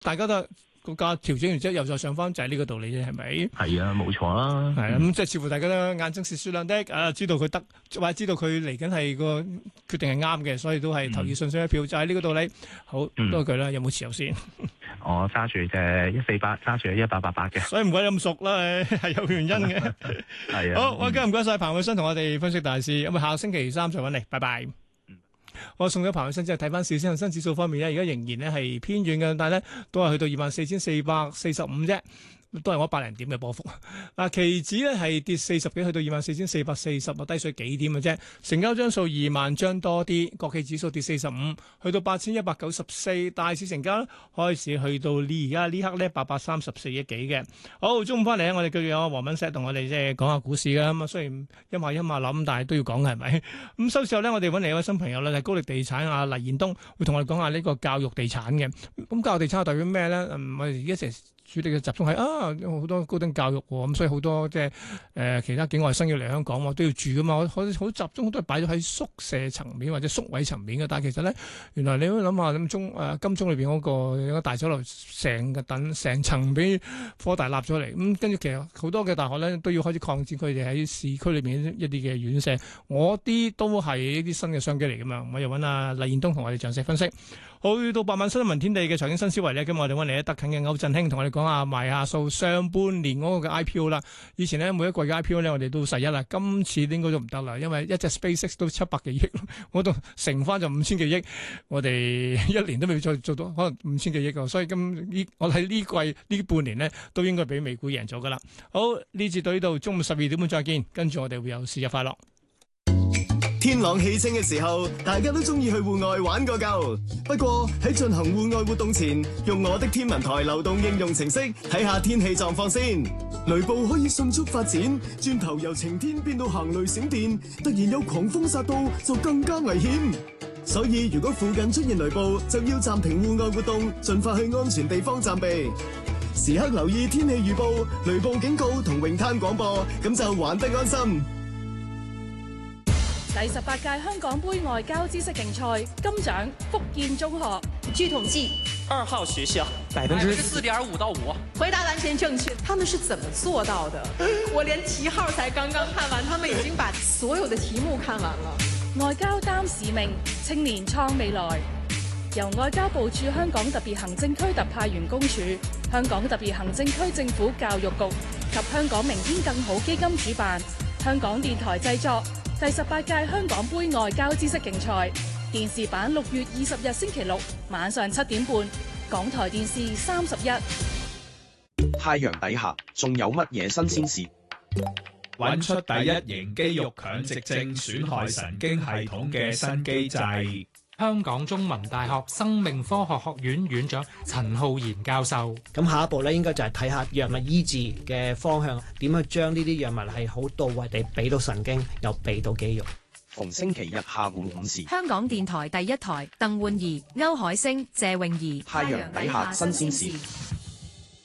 大家都個價調整完之後又再上翻，就係呢個道理啫，係咪？ 係啊，冇錯啦。 係啊，咁即係似乎大家都眼睛是雪亮的，知道佢得，或者知道佢嚟緊係個決定係啱嘅，所以都係投以信心一票，就係呢個道理。好，多句啦，有冇持有先？ 我揸住隻148，揸住1888嘅， 所以唔怪得咁熟啦，係有原因嘅。 係啊。 好，我今日唔該晒彭偉新同我哋分析大市，咁啊下個星期三再揾你，拜拜。我送咗彭偉新之後，睇翻市先，恒生指數方面咧，而家仍然咧係偏軟嘅，但係咧都係去到24,445啫。都係我100零點嘅波幅。期指咧係跌40幾，去到24,440，低水幾點嘅啫。成交張數2萬張多啲，國企指數跌45，去到8,194。大市成交開始去到而家呢刻咧834億幾嘅。好，中午翻嚟咧，我哋繼續有黃敏石同我哋即係講下股市嘅咁啊。雖然一馬諗，但係都要講嘅係咪？咁收市後咧，我哋揾嚟一位新朋友咧，係高力地產黎延東，會同我哋講下呢個教育地產嘅。咁教育地產代表咩咧？我哋而家成主力嘅集中係好多高等教育喎，咁所以好多即係其他境外生要嚟香港喎，都要住噶嘛，好集中都係擺咗喺宿舍層面或者宿位層面嘅。但係其實咧，原來你都諗下金鐘裏邊嗰個大酒樓成層俾科大立咗嚟，咁跟住其實好多嘅大學咧都要開始擴展佢哋喺市區裏邊一啲嘅院舍，我啲都係一啲新嘅商機嚟噶嘛。我又揾阿黎延東同我哋詳細分析。好，到百萬新聞天地嘅財經新思維咧，今日我哋揾嚟德勤嘅歐振興同我哋講下賣下數上半年嗰個嘅 IPO 啦。以前咧每一季嘅 IPO 咧我哋都實一啦，今次應該都唔得啦，因為一隻 SpaceX 都700幾億，我度乘翻就5000幾億，我哋一年都未再做到可能5000幾億㗎，所以我睇呢季呢半年咧都應該俾美股贏咗噶啦。好，呢節到呢度，中午12點半再見，跟住我哋會有節日快樂。 天朗氣清嘅時候，大家都中意去戶外玩個夠。不過喺進行戶外活動前，用我的天文台流動應用程式睇下天氣狀況先。雷暴可以迅速發展，轉頭由晴天變到行雷閃電，突然有狂風殺到就更加危險。所以如果附近出現雷暴，就要暫停戶外活動，盡快去安全地方暫避。時刻留意天氣預報、雷暴警告同泳灘廣播，咁就玩得安心。 第18屆香港杯外交知識競賽金獎福建中學。 據統計 ，2號學校4.5%到5%。 回答完全正確。他們是怎麼做到的？我連題號才剛剛看完，他們已經把所有的題目看完了。 外交擔使命，青年創未來。由外交部駐香港特別行政區特派員公署、香港特別行政區政府教育局及香港明天更好基金主辦，香港電台製作。第18屆香港杯外交知識競賽電視版6月20日星期六晚上7點半，港台電視31。 太陽底下仲有乜嘢新鮮事？ 揾出第一型肌肉強直症損害神經系統嘅新機制。 香港中文大學生命科學學院院長陳浩然教授。 咁下一步咧，應該就係睇下藥物醫治嘅方向，點去將呢啲藥物係好到位地俾到神經，又俾到肌肉。 逢星期日下午5時， 香港電台第一台，鄧煥儀、歐海星、謝詠儀。 太陽底下新鮮事。